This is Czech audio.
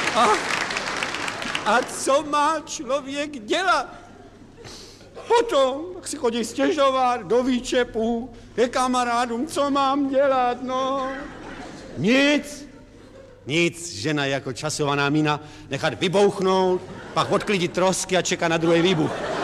A co má člověk dělat? Potom tak si chodí stěžovat do výčepu, ke kamarádům, co mám dělat, no. Nic, žena jako časovaná mina, nechat vybouchnout, pak odklidit trosky a čeká na druhý výbuch.